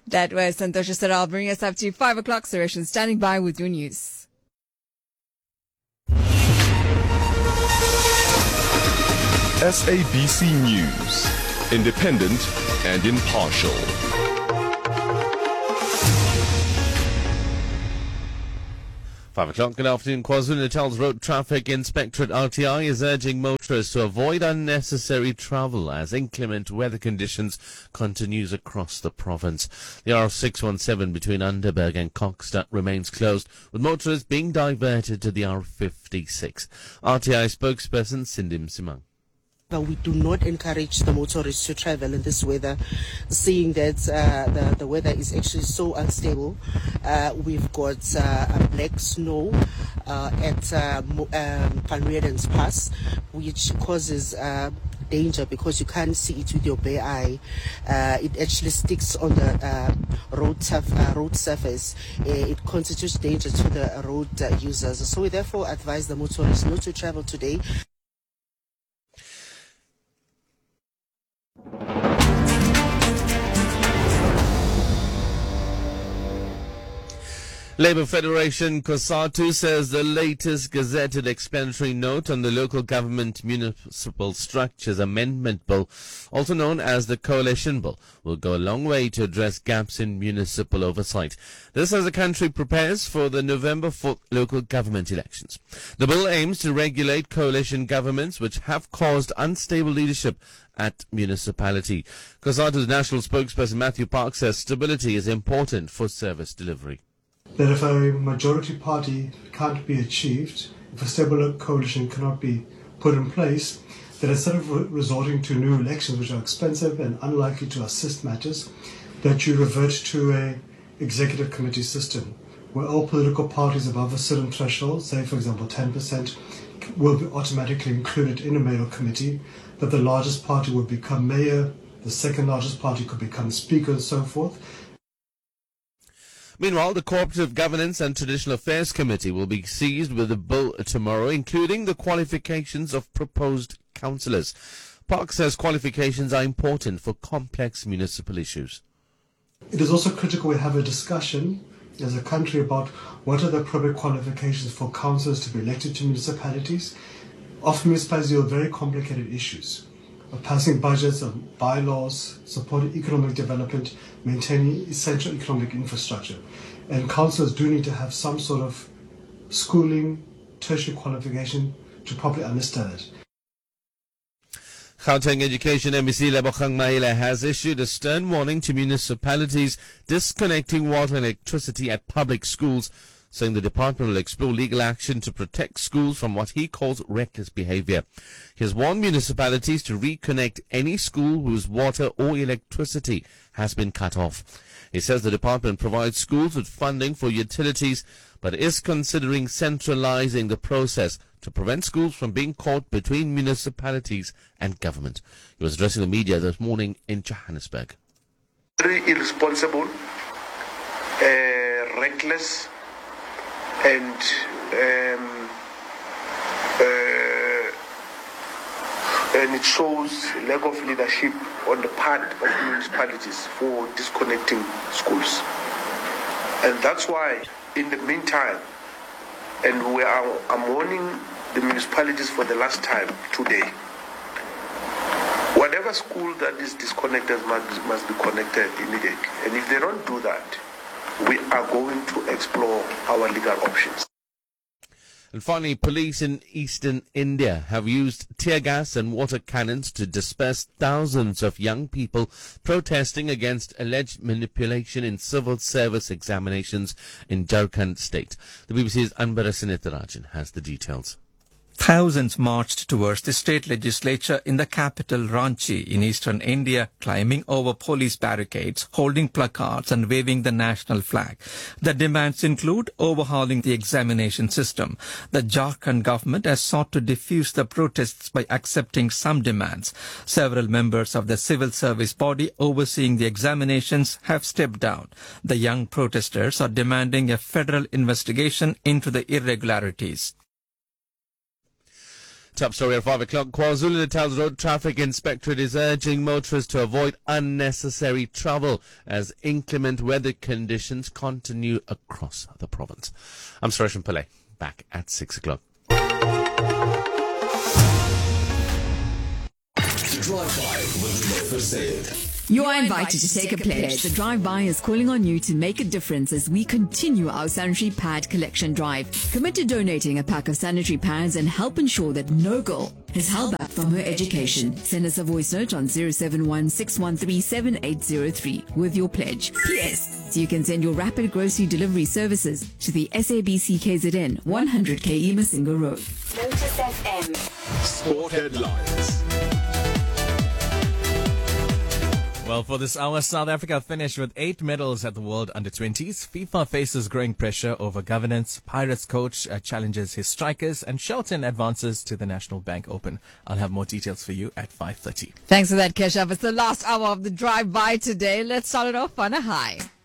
That was Santosh Saral bringing us up to 5 o'clock. Suresh standing by with your news. SABC News, independent and impartial. Five o'clock, good afternoon. KwaZulu-Natal's Road Traffic Inspectorate RTI is urging motorists to avoid unnecessary travel as inclement weather conditions continues across the province. The R617 between Underberg and Kokstad remains closed, with motorists being diverted to the R56. RTI spokesperson Cindy Msimang. We do not encourage the motorists to travel in this weather, seeing that the weather is actually so unstable. We've got black snow at Van Rieden's Pass, which causes danger because you can't see it with your bare eye. It actually sticks on the road surface. It constitutes danger to the road users. So we therefore advise the motorists not to travel today. Labour Federation COSATU says the latest gazetted explanatory note on the Local Government Municipal Structures Amendment Bill, also known as the Coalition Bill, will go a long way to address gaps in municipal oversight. This as the country prepares for the November 4th local government elections. The bill aims to regulate coalition governments which have caused unstable leadership at municipality. COSATU's national spokesperson Matthew Park says stability is important for service delivery. That if a majority party can't be achieved, if a stable coalition cannot be put in place, that instead of resorting to new elections which are expensive and unlikely to assist matters, that you revert to a executive committee system where all political parties above a certain threshold, say for example 10%, will be automatically included in a mayoral committee, that the largest party would become mayor, the second largest party could become speaker and so forth. Meanwhile, the Cooperative Governance and Traditional Affairs Committee will be seized with the bill tomorrow, including the qualifications of proposed councillors. Park says qualifications are important for complex municipal issues. It is also critical we have a discussion as a country about what are the appropriate qualifications for councillors to be elected to municipalities. Often municipalities deal with very complicated issues of passing budgets, of bylaws, supporting economic development, maintaining essential economic infrastructure. And councillors do need to have some sort of schooling, tertiary qualification to properly understand it. Gauteng Education MEC Lebogang Maile has issued a stern warning to municipalities disconnecting water and electricity at public schools, saying the department will explore legal action to protect schools from what he calls reckless behavior. He has warned municipalities to reconnect any school whose water or electricity has been cut off. He says the department provides schools with funding for utilities, but is considering centralizing the process to prevent schools from being caught between municipalities and government. He was addressing the media this morning in Johannesburg. Very irresponsible, reckless, and it shows lack of leadership on the part of municipalities for disconnecting schools. And that's why, in the meantime, and I'm warning the municipalities for the last time today, whatever school that is disconnected must be connected immediately. And if they don't do that, we are going to explore our legal options. And finally, police in eastern India have used tear gas and water cannons to disperse thousands of young people protesting against alleged manipulation in civil service examinations in Jharkhand state. The BBC's Anbara Sinitharajan has the details. Thousands marched towards the state legislature in the capital Ranchi in eastern India, climbing over police barricades, holding placards and waving the national flag. The demands include overhauling the examination system. The Jharkhand government has sought to diffuse the protests by accepting some demands. Several members of the civil service body overseeing the examinations have stepped down. The young protesters are demanding a federal investigation into the irregularities. Top story at 5 o'clock. KwaZulu-Natal's Road Traffic Inspectorate is urging motorists to avoid unnecessary trouble as inclement weather conditions continue across the province. I'm Suresh Pillay. Back at 6 o'clock. Drive-by with Lofa Said. You are invited to take a pledge. The Drive-By is calling on you to make a difference as we continue our sanitary pad collection drive. Commit to donating a pack of sanitary pads and help ensure that no girl is held back from her education. Send us a voice note on 071-613-7803 with your pledge. P.S. You can send your rapid grocery delivery services to the SABC KZN 100K Masinga Road. Lotus FM. Sport headlines. Well, for this hour, South Africa finished with 8 medals at the World Under-20s. FIFA faces growing pressure over governance. Pirates coach challenges his strikers, and Shelton advances to the National Bank Open. I'll have more details for you at 5:30. Thanks for that, Keshav. It's the last hour of the Drive-By today. Let's start it off on a high.